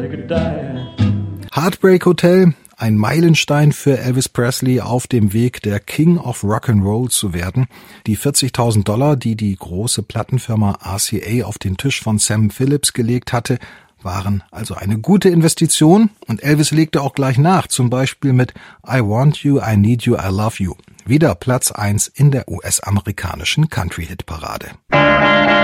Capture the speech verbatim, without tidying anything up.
Heartbreak Hotel, ein Meilenstein für Elvis Presley auf dem Weg, der King of Rock'n'Roll zu werden. Die vierzigtausend Dollar, die die große Plattenfirma R C A auf den Tisch von Sam Phillips gelegt hatte, waren also eine gute Investition, und Elvis legte auch gleich nach, zum Beispiel mit I Want You, I Need You, I Love You. Wieder Platz eins in der U S-amerikanischen Country-Hitparade.